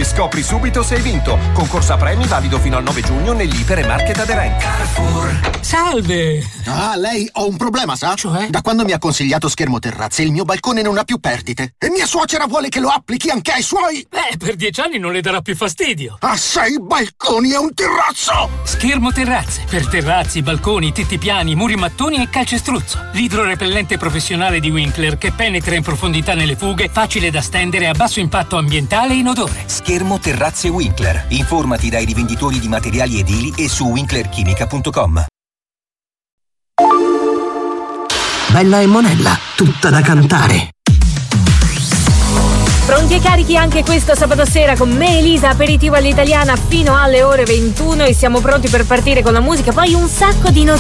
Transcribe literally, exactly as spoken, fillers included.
e scopri subito se hai vinto. Concorso a premi valido fino al nove giugno nell'Iper e Market aderenti. Carrefour. Salve! Ah, lei, ho un problema, sa? Cioè? Da quando mi ha consigliato Schermo Terrazze, il mio balcone non ha più perdite. E mia suocera vuole che lo applichi anche ai suoi... Beh, per dieci anni non le darà più fastidio. Ha sei balconi e un terrazzo! Schermo Terrazze. Per terrazzi, balconi, tetti piani, muri mattoni e calcestruzzo. L'idrorepellente professionale di Winkler che penetra in profondità nelle fughe, facile da stendere, a basso impatto ambientale e inodore. Schermo Terrazze Winkler. Informati dai rivenditori di materiali edili e su winkler chimica punto com. Bella e Monella, tutta da cantare. Pronti e carichi anche questo sabato sera con me, Elisa, aperitivo all'italiana fino alle ore ventuno, e siamo pronti per partire con la musica, poi un sacco di notizie.